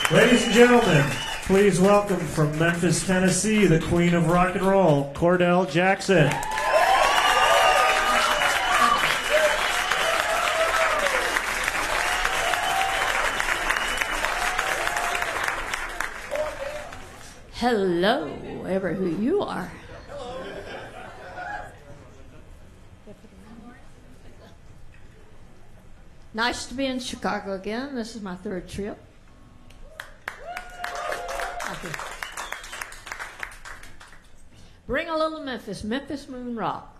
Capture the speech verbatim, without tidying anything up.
Ladies and gentlemen, please welcome from Memphis, Tennessee, the queen of rock and roll, Cordell Jackson. Hello, whoever who you are. Nice to be in Chicago again. This is my third trip. Bring a little Memphis, Memphis Moon Rock.